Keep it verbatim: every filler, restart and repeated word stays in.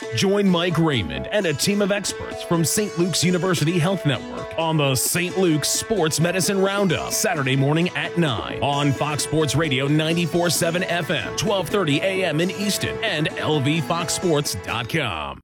Join Mike Raymond and a team of experts from Saint Luke's University Health Network on the Saint Luke's Sports Medicine Roundup, Saturday morning at nine on Fox Sports Radio ninety-four point seven F M, twelve thirty A M in Easton, and L V fox sports dot com.